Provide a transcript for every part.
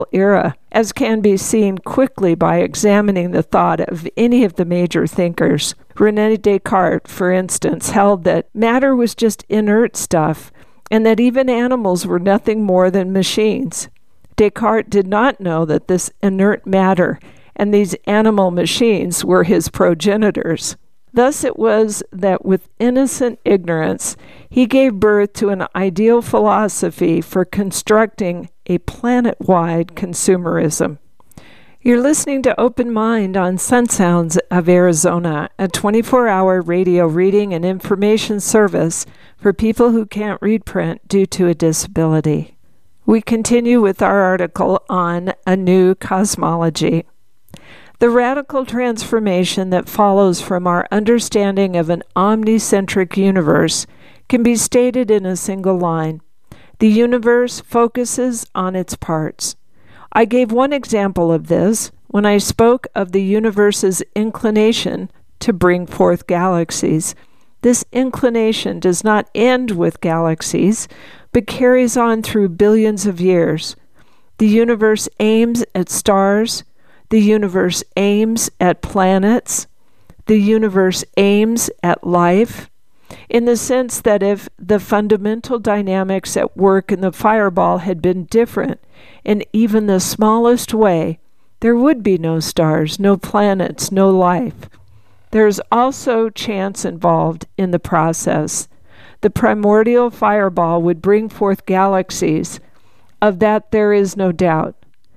era, as can be seen quickly by examining the thought of any of the major thinkers. René Descartes, for instance, held that matter was just inert stuff, and that even animals were nothing more than machines. Descartes did not know that this inert matter and these animal machines were his progenitors. Thus it was that with innocent ignorance, he gave birth to an ideal philosophy for constructing a planet-wide consumerism. You're listening to Open Mind on Sun Sounds of Arizona, a 24-hour radio reading and information service for people who can't read print due to a disability. We continue with our article on A New Cosmology. The radical transformation that follows from our understanding of an omnicentric universe can be stated in a single line. The universe focuses on its parts. I gave one example of this when I spoke of the universe's inclination to bring forth galaxies. This inclination does not end with galaxies, but carries on through billions of years. The universe aims at stars. The universe aims at planets. The universe aims at life, in the sense that if the fundamental dynamics at work in the fireball had been different in even the smallest way, there would be no stars, no planets, no life. There is also chance involved in the process. The primordial fireball would bring forth galaxies. Of that there is no doubt.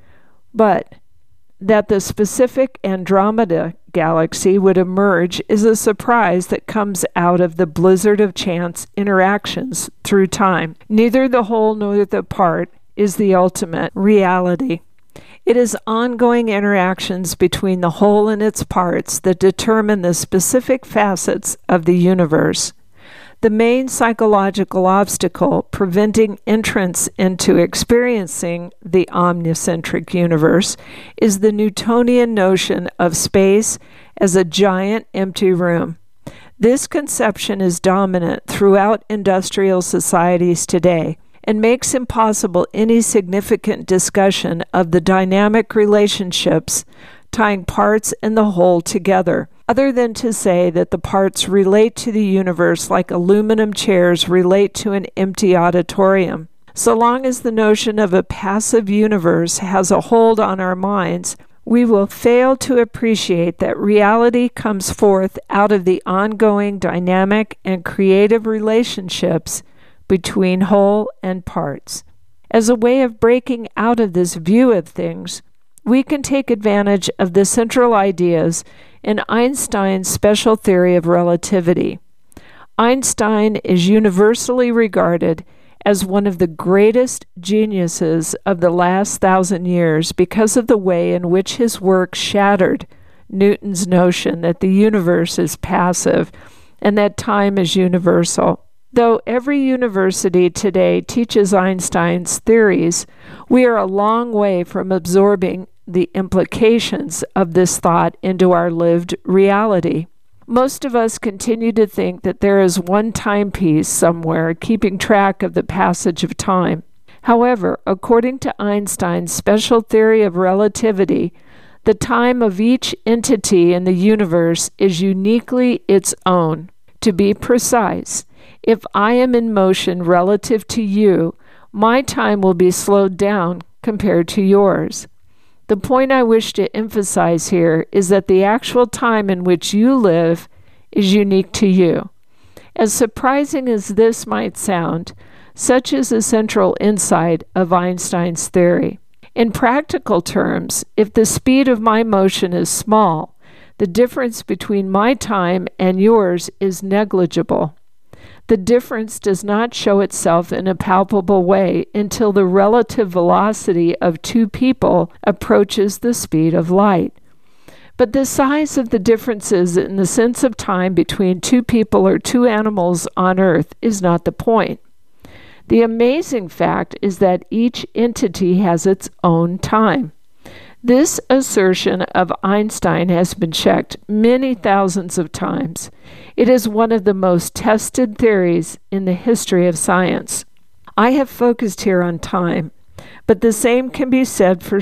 But that the specific Andromeda galaxy would emerge is a surprise that comes out of the blizzard of chance interactions through time. Neither the whole nor the part is the ultimate reality. It is ongoing interactions between the whole and its parts that determine the specific facets of the universe. The main psychological obstacle preventing entrance into experiencing the omnicentric universe is the Newtonian notion of space as a giant empty room. This conception is dominant throughout industrial societies today and makes impossible any significant discussion of the dynamic relationships tying parts and the whole together, other than to say that the parts relate to the universe like aluminum chairs relate to an empty auditorium. So long as the notion of a passive universe has a hold on our minds, we will fail to appreciate that reality comes forth out of the ongoing dynamic and creative relationships between whole and parts. As a way of breaking out of this view of things, we can take advantage of the central ideas in Einstein's special theory of relativity. Einstein is universally regarded as one of the greatest geniuses of the last 1,000 years because of the way in which his work shattered Newton's notion that the universe is passive and that time is universal. Though every university today teaches Einstein's theories, we are a long way from absorbing the implications of this thought into our lived reality. Most of us continue to think that there is one timepiece somewhere keeping track of the passage of time. However, according to Einstein's special theory of relativity, the time of each entity in the universe is uniquely its own. To be precise, if I am in motion relative to you, my time will be slowed down compared to yours. The point I wish to emphasize here is that the actual time in which you live is unique to you. As surprising as this might sound, such is the central insight of Einstein's theory. In practical terms, if the speed of my motion is small, the difference between my time and yours is negligible. The difference does not show itself in a palpable way until the relative velocity of two people approaches the speed of light. But the size of the differences in the sense of time between two people or two animals on Earth is not the point. The amazing fact is that each entity has its own time. This assertion of Einstein has been checked many thousands of times. It is one of the most tested theories in the history of science. I have focused here on time, But the same can be said for